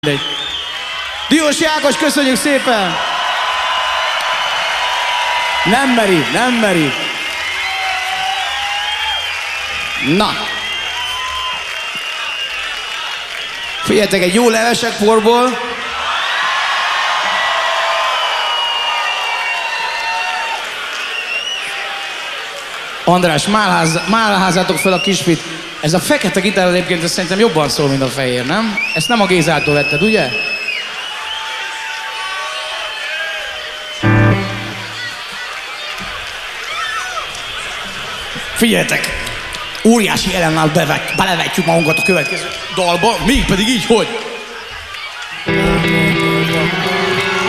Diós Ákos, köszönjük szépen! Nem meri, nem meri. Na. Figyeljetek, egy jó levesek porból. András, málházzátok fel a kisfit. Ez a fekete gitár egyébként szerintem jobban szól, mint a fehér, nem? Ezt nem a Gézától vetted, ugye? Figyeljetek! Óriási ellenáll belevetjük magunkat a következő dalba, mégpedig így, hogy...